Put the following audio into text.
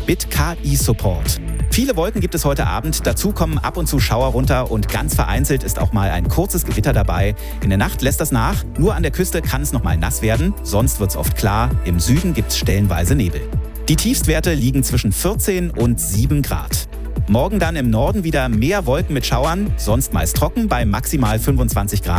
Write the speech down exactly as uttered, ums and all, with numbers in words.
Bit K I-Support. Viele Wolken gibt es heute Abend, dazu kommen ab und zu Schauer runter und ganz vereinzelt ist auch mal ein kurzes Gewitter dabei. In der Nacht lässt das nach, nur an der Küste kann es noch mal nass werden, sonst wird es oft klar. Im Süden gibt es stellenweise Nebel. Die Tiefstwerte liegen zwischen vierzehn und sieben Grad. Morgen dann im Norden wieder mehr Wolken mit Schauern, sonst meist trocken bei maximal fünfundzwanzig Grad.